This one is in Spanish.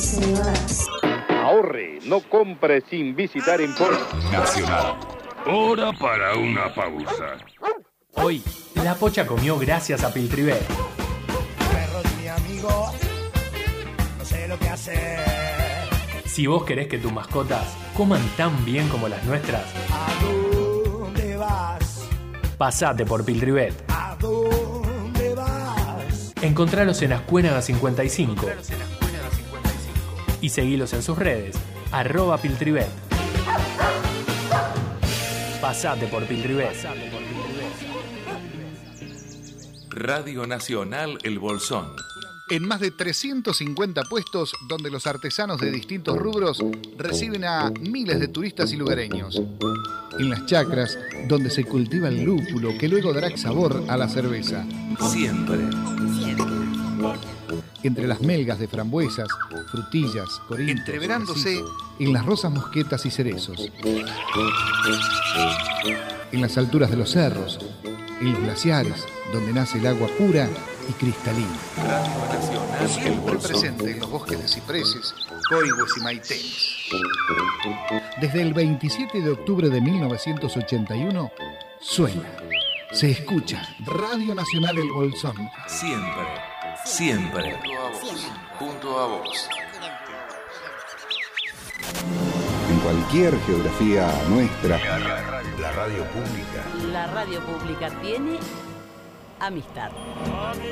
señoras. Ahorre, no compre sin visitar Emporium. Nacional. Hora para una pausa. Hoy, la pocha comió gracias a Piltrivet. Perro es mi amigo, no sé lo que hacer. Si vos querés que tus mascotas coman tan bien como las nuestras, ¿A dónde vas? pasate por Piltrivet. ¿A dónde vas? Encontralos en Ascuénaga 55 y seguilos en sus redes, @Piltrivet. Pasate por Piltrivet. Radio Nacional El Bolsón. En más de 350 puestos donde los artesanos de distintos rubros reciben a miles de turistas y lugareños. En las chacras, donde se cultiva el lúpulo que luego dará sabor a la cerveza. Siempre. Entre las melgas de frambuesas, frutillas, corintos, entreverándose en las rosas mosquetas y cerezos. En las alturas de los cerros, en los glaciares, donde nace el agua pura y cristalina. Radio Nacional El Siempre Bolsón. presente en los bosques de cipreses, coigües y maitenes. Desde el 27 de octubre de 1981, suena, se escucha Radio Nacional El Bolsón. Siempre. Siempre. Junto a vos. En cualquier geografía nuestra. La radio pública tiene amistad.